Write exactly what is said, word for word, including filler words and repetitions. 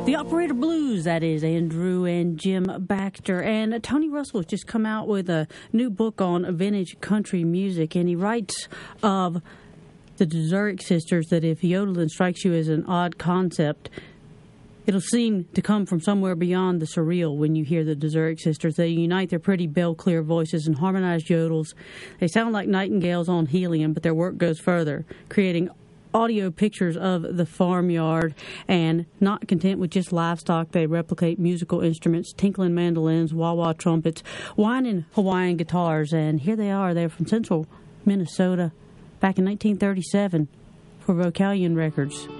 The Operator Blues, that is, Andrew and Jim Baxter. And Tony Russell has just come out with a new book on vintage country music, and he writes of the Zurich sisters that if yodeling strikes you as an odd concept, it'll seem to come from somewhere beyond the surreal when you hear the Zurich sisters. They unite their pretty bell-clear voices and harmonized yodels. They sound like nightingales on helium, but their work goes further, creating audio pictures of the farmyard. And not content with just livestock, they replicate musical instruments, tinkling mandolins, wah-wah trumpets, whining Hawaiian guitars. And here they are. They're from central Minnesota back in nineteen thirty-seven for Vocalion Records.